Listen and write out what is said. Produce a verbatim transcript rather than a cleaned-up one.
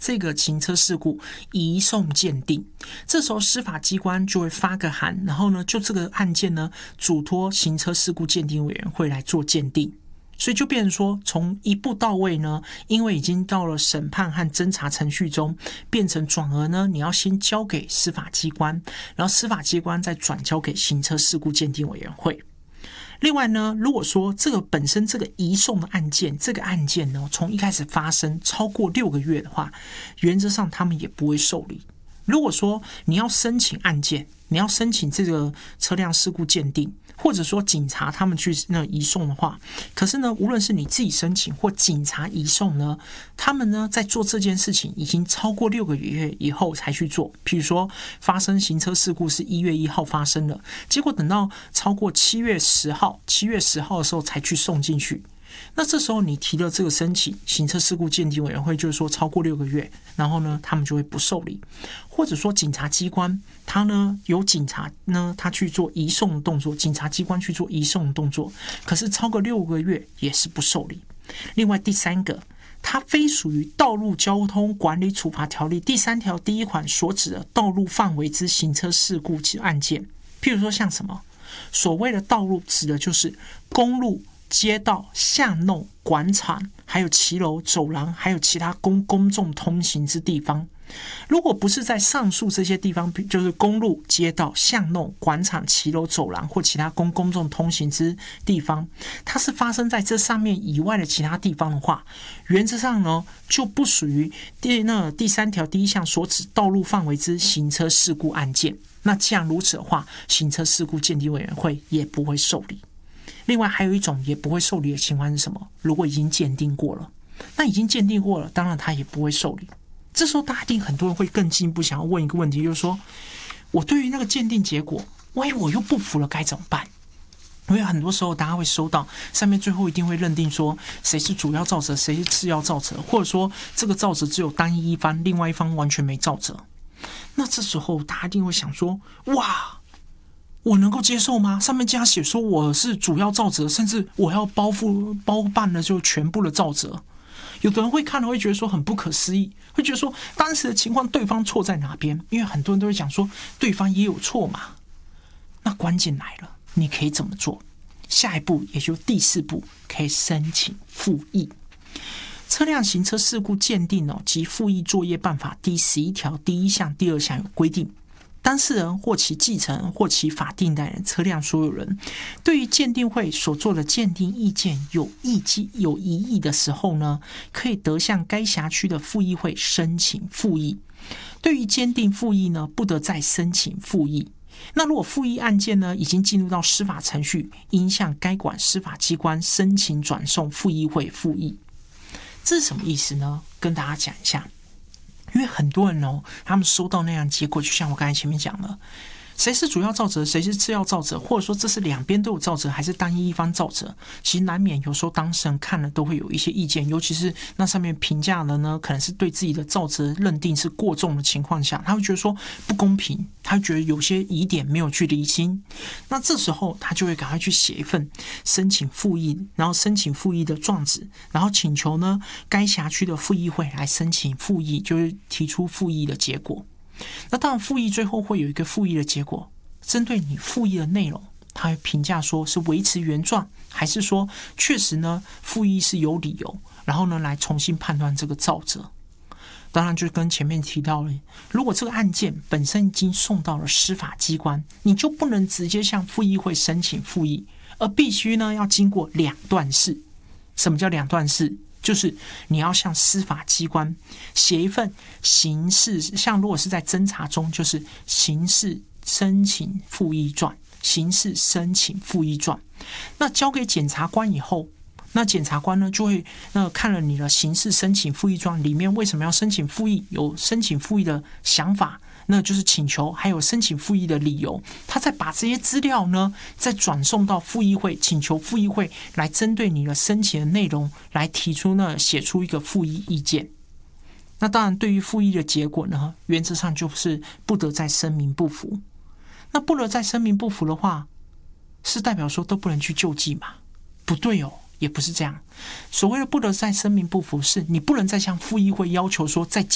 这个行车事故移送鉴定。这时候司法机关就会发个函，然后呢就这个案件呢嘱托行车事故鉴定委员会来做鉴定。所以就变成说，从一步到位呢，因为已经到了审判和侦查程序中，变成转而呢，你要先交给司法机关，然后司法机关再转交给行车事故鉴定委员会。另外呢，如果说这个本身这个移送的案件，这个案件呢，从一开始发生超过六个月的话，原则上他们也不会受理。如果说你要申请案件，你要申请这个车辆事故鉴定，或者说警察他们去那移送的话，可是呢，无论是你自己申请或警察移送呢，他们呢在做这件事情已经超过六个月以后才去做。譬如说，发生行车事故是一月一号发生了，结果等到超过七月十号，七月十号的时候才去送进去。那这时候你提了这个申请，行车事故鉴定委员会就是说超过六个月，然后呢，他们就会不受理。或者说警察机关，他呢有警察呢，他去做移送的动作，警察机关去做移送的动作，可是超过六个月也是不受理。另外第三个，它非属于道路交通管理处罚条例第三条第一款所指的道路范围之行车事故案件。譬如说像什么，所谓的道路指的就是公路、街道、巷弄、广场，还有骑楼、走廊，还有其他公公众通行之地方。如果不是在上述这些地方，就是公路、街道、巷弄、广场、骑楼、走廊或其他公公众通行之地方，它是发生在这上面以外的其他地方的话，原则上呢就不属于第那第三条第一项所指道路范围之行车事故案件。那既然如此的话，行车事故鉴定委员会也不会受理。另外还有一种也不会受理的情况是什么？如果已经鉴定过了，那已经鉴定过了，当然他也不会受理。这时候大家一定很多人会更进一步想要问一个问题，就是说我对于那个鉴定结果，万一我又不服了该怎么办？因为很多时候大家会收到上面最后一定会认定说谁是主要肇责，谁是次要肇责，或者说这个肇责只有单一一方，另外一方完全没肇责。那这时候大家一定会想说，哇，我能够接受吗？上面竟然写说我是主要肇责，甚至我要包负包办了就全部的肇责。有的人会看了会觉得说很不可思议，会觉得说当时的情况对方错在哪边？因为很多人都会讲说对方也有错嘛。那关键来了，你可以怎么做？下一步也就是第四步，可以申请复议。车辆行车事故鉴定哦及复议作业办法第十一条第一项、第二项有规定，当事人或其继承人或其法定代理人车辆所有人，对于鉴定会所做的鉴定意见有异议、有疑义的时候呢，可以得向该辖区的复议会申请复议。对于鉴定复议呢，不得再申请复议。那如果复议案件呢已经进入到司法程序，应向该管司法机关申请转送复议会复议。这是什么意思呢？跟大家讲一下。因为很多人哦，他们收到那样结果，就像我刚才前面讲了，谁是主要肇责，谁是次要肇责，或者说这是两边都有肇责，还是单一一方肇责，其实难免有时候当事人看了都会有一些意见，尤其是那上面评价的呢，可能是对自己的肇责认定是过重的情况下，他会觉得说不公平，他会觉得有些疑点没有去厘清，那这时候他就会赶快去写一份申请复议，然后申请复议的状纸，然后请求呢该辖区的复议会来申请复议，就是提出复议的结果。那当然复议最后会有一个复议的结果，针对你复议的内容，他会评价说是维持原状，还是说确实呢复议是有理由，然后呢来重新判断这个肇责。当然就跟前面提到了，如果这个案件本身已经送到了司法机关，你就不能直接向复议会申请复议，而必须呢要经过两段式。什么叫两段式？就是你要向司法机关写一份刑事，像如果是在侦查中，就是刑事申请复议状，刑事申请复议状。那交给检察官以后，那检察官呢就会那看了你的刑事申请复议状里面为什么要申请复议，有申请复议的想法，那就是请求，还有申请复议的理由，他再把这些资料呢再转送到复议会，请求复议会来针对你的申请的内容来提出呢写出一个复议意见。那当然对于复议的结果呢，原则上就是不得再声明不服。那不得再声明不服的话，是代表说都不能去救济嘛？不对哦，也不是这样。所谓的不得再声明不服，是你不能再向复议会要求说再